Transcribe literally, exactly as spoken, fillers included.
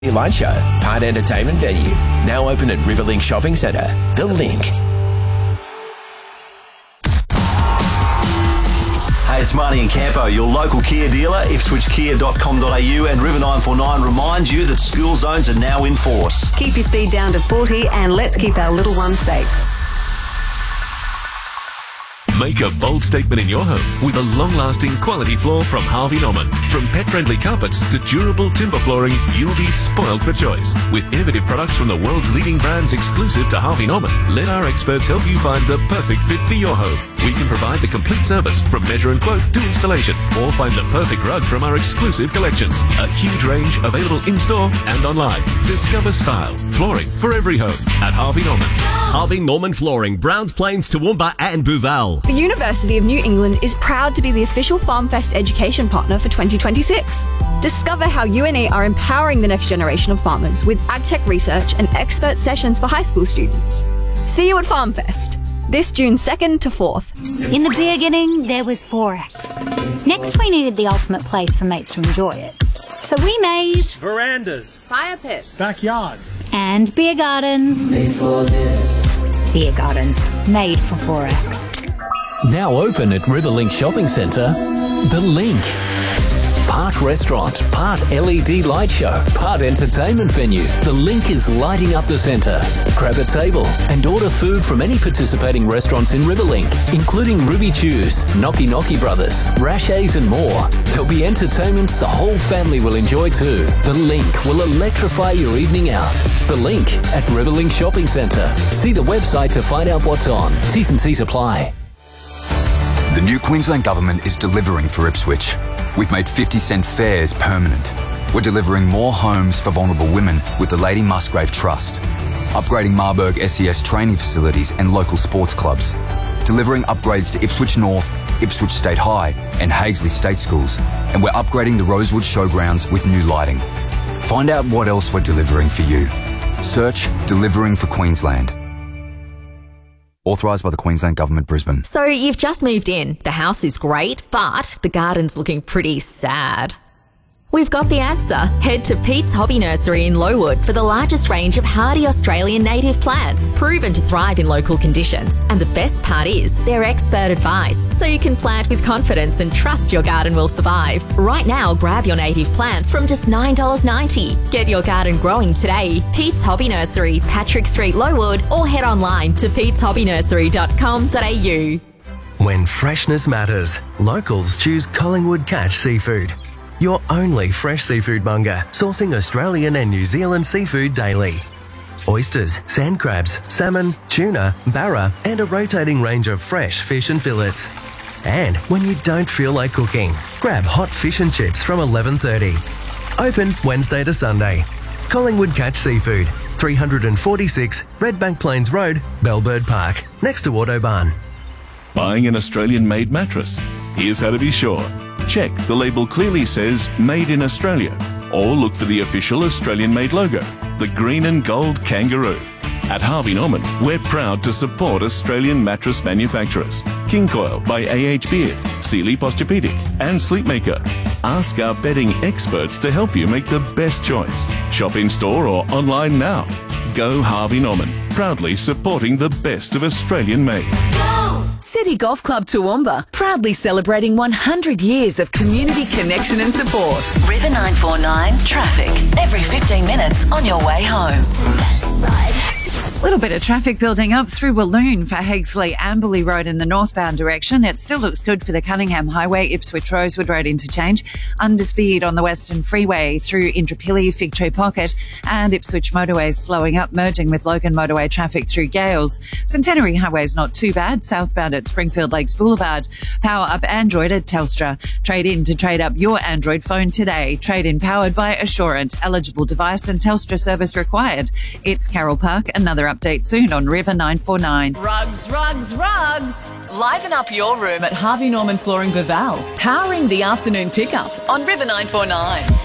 Light Show, part entertainment venue. Now open at Riverlink Shopping Centre. The Link. Hey, it's Marty and Campo, your local Kia dealer, ipswich kia dot com dot a u, and River nine four nine reminds you that school zones are now in force. Keep your speed down to forty and let's keep our little ones safe. Make a bold statement in your home with a long-lasting quality floor from Harvey Norman. From pet-friendly carpets to durable timber flooring, you'll be spoiled for choice. With innovative products from the world's leading brands exclusive to Harvey Norman, let our experts help you find the perfect fit for your home. We can provide the complete service from measure and quote to installation, or find the perfect rug from our exclusive collections. A huge range available in-store and online. Discover style, flooring for every home at Harvey Norman. Harvey Norman Flooring, Browns Plains, Toowoomba and Booval. The University of New England is proud to be the official FarmFest education partner for twenty twenty-six. Discover how U N E are empowering the next generation of farmers with agtech research and expert sessions for high school students. See you at FarmFest, this June second to fourth. In the beginning, there was Forex. Next, we needed the ultimate place for mates to enjoy it. So we made verandas, fire pits, backyards, and beer gardens. Made for this. Beer gardens, made for Forex. Now open at Riverlink Shopping Centre. The Link. Part restaurant, part L E D light show, part entertainment venue. The Link is lighting up the centre. Grab a table and order food from any participating restaurants in Riverlink, including Ruby Chews, Knocky Knocky Brothers, Rashays and more. There'll be entertainment the whole family will enjoy too. The Link will electrify your evening out. The Link at Riverlink Shopping Centre. See the website to find out what's on. T's and C's apply. The new Queensland Government is delivering for Ipswich. We've made fifty cent fares permanent. We're delivering more homes for vulnerable women with the Lady Musgrave Trust. Upgrading Marburg S E S training facilities and local sports clubs. Delivering upgrades to Ipswich North, Ipswich State High and Hagesley State Schools. And we're upgrading the Rosewood Showgrounds with new lighting. Find out what else we're delivering for you. Search Delivering for Queensland. Authorised by the Queensland Government, Brisbane. So you've just moved in. The house is great, but the garden's looking pretty sad. We've got the answer. Head to Pete's Hobby Nursery in Lowood for the largest range of hardy Australian native plants, proven to thrive in local conditions. And the best part is, they're expert advice, so you can plant with confidence and trust your garden will survive. Right now, grab your native plants from just nine dollars ninety. Get your garden growing today. Pete's Hobby Nursery, Patrick Street, Lowood, or head online to petes hobby nursery dot com dot a u. When freshness matters, locals choose Collingwood Catch Seafood. Your only fresh seafood monger, sourcing Australian and New Zealand seafood daily. Oysters, sand crabs, salmon, tuna, barra, and a rotating range of fresh fish and fillets. And when you don't feel like cooking, grab hot fish and chips from eleven thirty. Open Wednesday to Sunday. Collingwood Catch Seafood, three forty-six Redbank Plains Road, Bellbird Park, next to Autobahn. Buying an Australian-made mattress? Here's how to be sure. Check the label clearly says Made in Australia, or look for the official Australian-made logo, the green and gold kangaroo. At Harvey Norman, we're proud to support Australian mattress manufacturers. King Coil by A H Beard, Sealy Posturepedic and Sleepmaker. Ask our bedding experts to help you make the best choice. Shop in-store or online now. Go Harvey Norman, proudly supporting the best of Australian-made. City Golf Club Toowoomba, proudly celebrating one hundred years of community connection and support. River nine four nine traffic, every fifteen minutes on your way home. A little bit of traffic building up through Walloon for Hagesley Amberley Road in the northbound direction. It still looks good for the Cunningham Highway, Ipswich Rosewood Road interchange. Under speed on the Western Freeway through Intrapilli, Fig Tree Pocket, and Ipswich Motorways slowing up, merging with Logan Motorway traffic through Gales. Centenary Highway's not too bad, southbound at Springfield Lakes Boulevard. Power up Android at Telstra. Trade in to trade up your Android phone today. Trade in powered by Assurant. Eligible device and Telstra service required. It's Carroll Park. Another update soon on River nine four nine. Rugs, rugs, rugs. Liven up your room at Harvey Norman Flooring Booval. Powering the afternoon pickup on River nine four nine.